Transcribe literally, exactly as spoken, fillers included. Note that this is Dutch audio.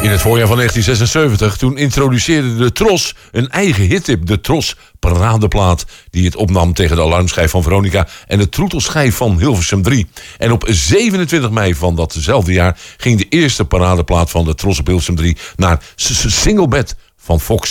In het voorjaar van negentien zesenzeventig, toen introduceerde de Tros een eigen hittip, de Tros Paradeplaat, die het opnam tegen de alarmschijf van Veronica en de troetelschijf van Hilversum drie. En op zevenentwintig mei van datzelfde jaar ging de eerste paradeplaat van de Tros op Hilversum drie naar Singlebed van Fox.